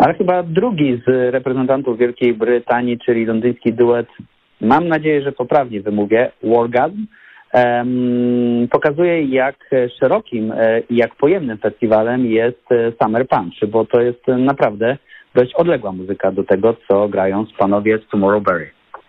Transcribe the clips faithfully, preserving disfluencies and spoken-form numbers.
Ale chyba drugi z reprezentantów Wielkiej Brytanii, czyli londyński duet, mam nadzieję, że poprawnie wymówię, Wargasm, um, pokazuje, jak szerokim i jak pojemnym festiwalem jest Summer Punch, bo to jest naprawdę dość odległa muzyka do tego, co grają panowie z Tomorrowberry.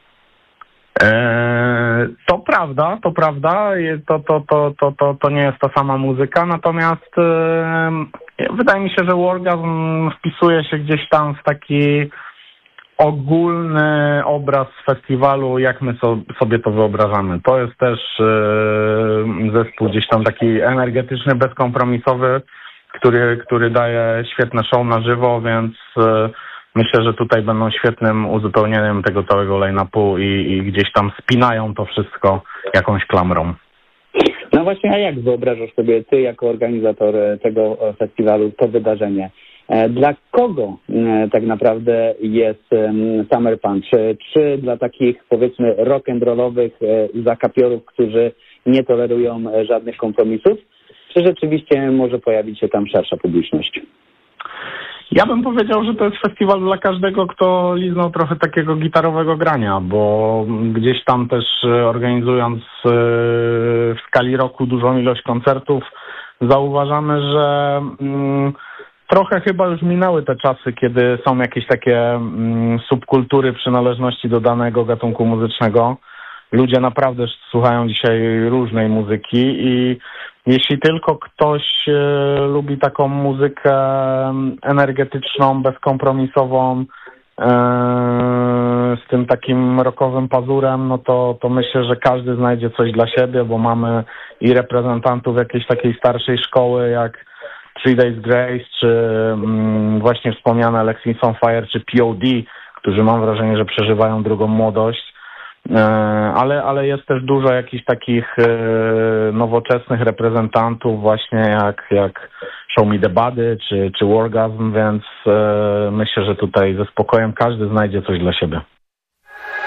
Eee, to prawda, to prawda, to, to, to, to, to, to nie jest ta sama muzyka, natomiast e, wydaje mi się, że Wargasm wpisuje się gdzieś tam w taki ogólny obraz festiwalu, jak my so, sobie to wyobrażamy. To jest też e, zespół gdzieś tam taki energetyczny, bezkompromisowy, który, który daje świetne show na żywo, więc e, myślę, że tutaj będą świetnym uzupełnieniem tego całego line-upu i, i gdzieś tam spinają to wszystko jakąś klamrą. No właśnie, a jak wyobrażasz sobie ty jako organizator tego festiwalu to wydarzenie? Dla kogo tak naprawdę jest Summer Punch? Czy dla takich, powiedzmy, rock'n'rollowych zakapiorów, którzy nie tolerują żadnych kompromisów? Czy rzeczywiście może pojawić się tam szersza publiczność? Ja bym powiedział, że to jest festiwal dla każdego, kto liznął trochę takiego gitarowego grania, bo gdzieś tam też organizując w skali roku dużą ilość koncertów, zauważamy, że trochę chyba już minęły te czasy, kiedy są jakieś takie subkultury przynależności do danego gatunku muzycznego. Ludzie naprawdę słuchają dzisiaj różnej muzyki i jeśli tylko ktoś e, lubi taką muzykę energetyczną, bezkompromisową, e, z tym takim rockowym pazurem, no to, to myślę, że każdy znajdzie coś dla siebie, bo mamy i reprezentantów jakiejś takiej starszej szkoły jak Three Days Grace, czy mm, właśnie wspomniane Alexis on Fire, czy P O D, którzy mam wrażenie, że przeżywają drugą młodość. Ale, ale jest też dużo jakichś takich nowoczesnych reprezentantów właśnie jak, jak Show Me The Body czy, czy Wargasm, więc myślę, że tutaj ze spokojem każdy znajdzie coś dla siebie.